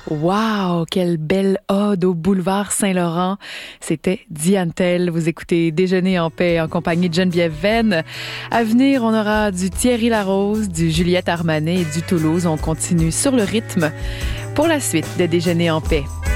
Wow, quelle belle ode au boulevard Saint-Laurent. C'était Diane Tell. Vous écoutez Déjeuner en paix en compagnie de Geneviève Venn. À venir, on aura du Thierry Larose, du Juliette Armanet et du Toulouse. On continue sur le rythme pour la suite de Déjeuner en paix.